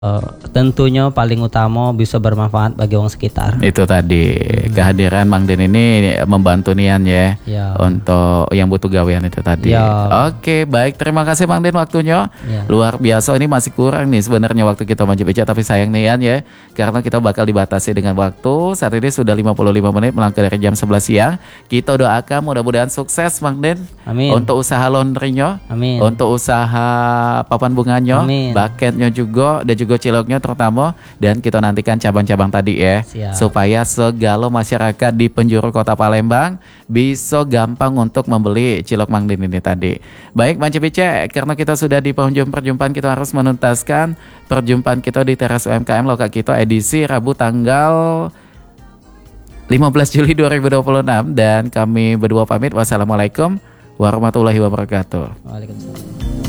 Tentunya paling utama bisa bermanfaat bagi orang sekitar. Itu tadi kehadiran Mang Den ini membantu Nian ya, Ya. untuk yang butuh gawean itu tadi. Ya. Oke, baik, terima kasih Mang Den waktunya. Ya. Luar biasa, ini masih kurang nih sebenarnya waktu kita maju bicara, tapi sayang Nian ya, karena kita bakal dibatasi dengan waktu. Saat ini sudah 55 menit melangkah dari jam 11 siang. Kita doakan mudah-mudahan sukses Mang Den. Amin. Untuk usaha laundrynya, Amin. untuk usaha papan bunganya, Amin. baketnya juga, dan juga ciloknya terutama, dan kita nantikan cabang-cabang tadi ya. Siap. Supaya segala masyarakat di penjuru kota Palembang bisa gampang untuk membeli cilok Mang Den ini tadi. Baik Mang Cipice, karena kita sudah di penghujung perjumpaan, kita harus menuntaskan perjumpaan kita di teras UMKM Loka Kita edisi Rabu tanggal 15 Juli 2026, dan kami berdua pamit. Wassalamualaikum warahmatullahi wabarakatuh. Waalaikumsalam.